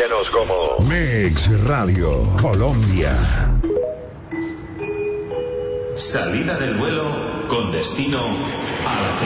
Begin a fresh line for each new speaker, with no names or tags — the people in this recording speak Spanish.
Síguenos como
Mix Radio Colombia.
Salida del vuelo con destino a la